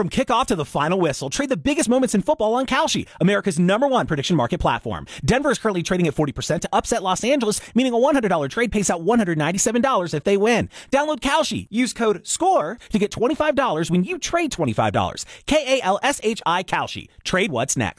From kickoff to the final whistle, trade the biggest moments in football on Kalshi, America's #1 prediction market platform. Denver is currently trading at 40% to upset Los Angeles, meaning a $100 trade pays out $197 if they win. Download Kalshi. Use code SCORE to get $25 when you trade $25. KALSHI Kalshi. Trade what's next.